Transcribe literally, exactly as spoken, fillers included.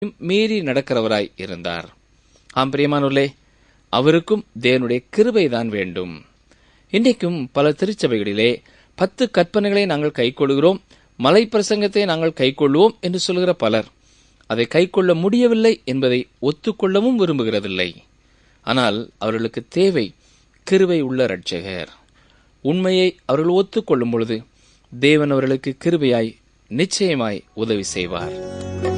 மீறி நடக்கிறவராய் இருந்தார். ஆம் பிரியமானவர்களே, அவருக்கும் தேவனுடைய கிருபைதான் வேண்டும். இன்றைக்கும் பல திருச்சபைகளிலே பத்து கற்பனைகளை நாங்கள் கைக்கொள்கிறோம், மலை பிரசங்கத்தை நாங்கள் கைக்கொள்வோம் என்று சொல்கிற பலர் அதை கைக்கொள்ள முடியவில்லை என்பதை ஒத்துக்கொள்ளவும் விரும்புகிறதில்லை. ஆனால் அவர்களுக்கு தேவை கிருபை உள்ள இரட்சகர். உண்மையை அவர்கள் ஒத்துக்கொள்ளும் பொழுது தேவன் அவர்களுக்கு கிருபையாய் நிச்சயமாய் உதவி செய்வார்.